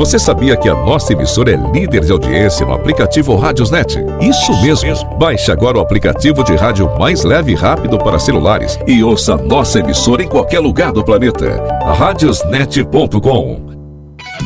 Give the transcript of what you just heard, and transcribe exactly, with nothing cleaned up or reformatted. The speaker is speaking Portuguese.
Você sabia que a nossa emissora é líder de audiência no aplicativo Rádiosnet? Isso mesmo! Baixe agora o aplicativo de rádio mais leve e rápido para celulares e ouça nossa emissora em qualquer lugar do planeta. Rádiosnet ponto com.